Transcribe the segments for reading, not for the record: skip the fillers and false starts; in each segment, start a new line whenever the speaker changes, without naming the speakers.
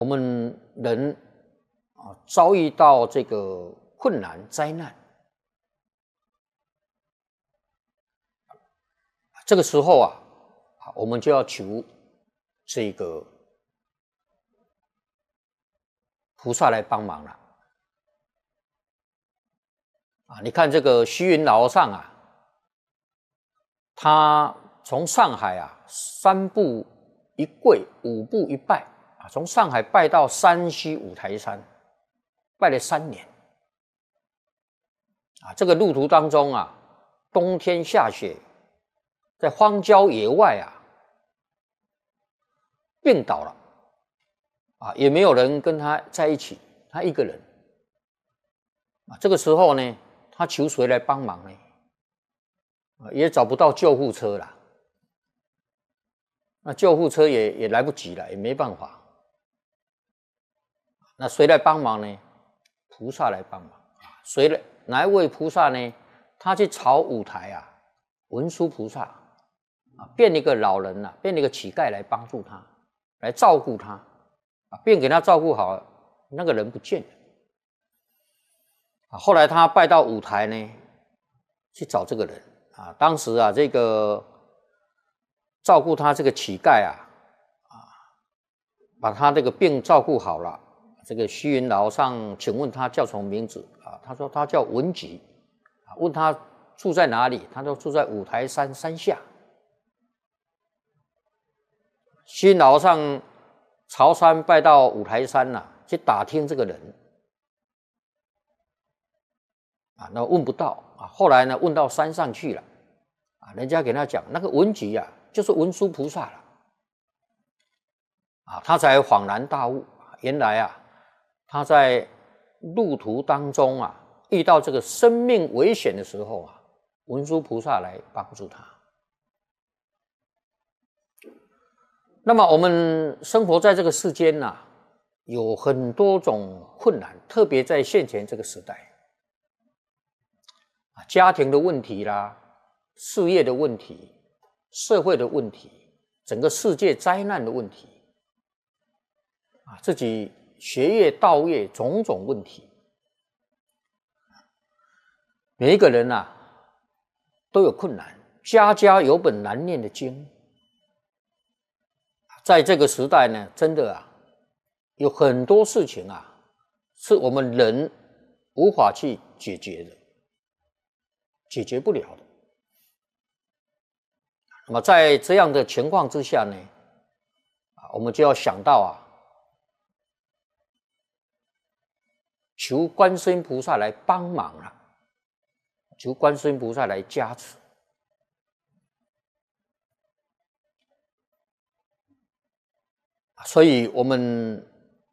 我们人遭遇到这个困难灾难，这个时候我们就要求这个菩萨来帮忙了。你看这个虚云老和尚他从上海3步一跪，5步一拜从上海拜到山西五台山，拜了3年这个路途当中冬天下雪，在荒郊野外病倒了也没有人跟他在一起，他一个人这个时候呢，他求谁来帮忙呢？也找不到救护车了，那救护车也来不及了，也没办法。那谁来帮忙呢？菩萨来帮忙。哪一位菩萨呢？他去朝五台文殊菩萨变一个老人变一个乞丐来帮助他，来照顾他便给他照顾好了，那个人不见了。后来他拜到五台呢，去找这个人当时这个照顾他这个乞丐把他这个病照顾好了。这个虚云老和尚请问他叫什么名字他说他叫文吉问他住在哪里，他说住在五台山山下。虚云老和尚朝山拜到五台山去打听这个人那问不到后来呢问到山上去了人家给他讲那个文吉就是文殊菩萨了他才恍然大悟，原来他在路途当中遇到这个生命危险的时候文殊菩萨来帮助他。那么我们生活在这个世间有很多种困难，特别在现前这个时代家庭的问题啦，事业的问题，社会的问题，整个世界灾难的问题自己学业道业种种问题，每一个人都有困难，家家有本难念的经。在这个时代呢，真的有很多事情是我们人无法去解决的，解决不了的。那么在这样的情况之下呢，我们就要想到求观世音菩萨来帮忙求观世音菩萨来加持。所以我们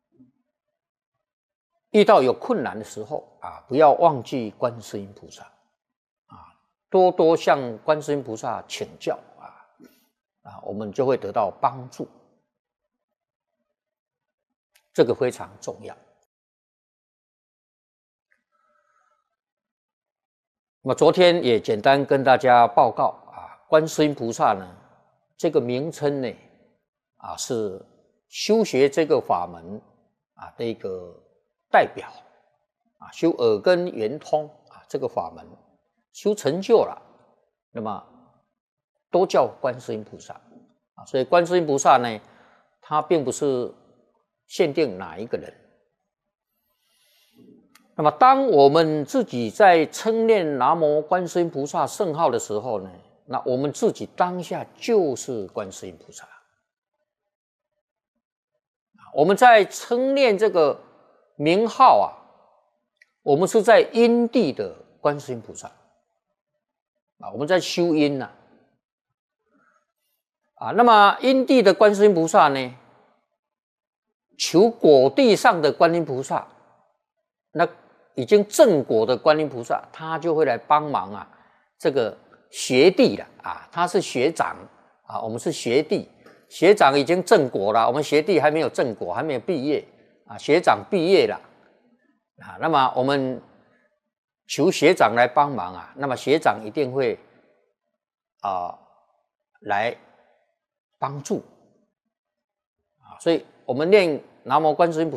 遇到有困难的时候不要忘记观世音菩萨多多向观世音菩萨请教我们就会得到帮助，这个非常重要。那么昨天也简单跟大家报告观世音菩萨呢这个名称呢是修学这个法门的一个代表修耳根圆通这个法门修成就了，那么都叫观世音菩萨所以观世音菩萨呢，他并不是限定哪一个人。那么当我们自己在称念南无观世音菩萨圣号的时候呢，那我们自己当下就是观世音菩萨。我们在称念这个名号我们是在因地的观世音菩萨我们在修因那么因地的观世音菩萨呢，求果地上的观音菩萨，那已经正果的观音菩萨，他就会来帮忙这个学弟了他是学长我们是学弟，学长已经正果了，我们学弟还没有正果，还没有毕业学长毕业了那么我们求学长来帮忙那么学长一定会来帮助所以我们念南无观世音菩萨。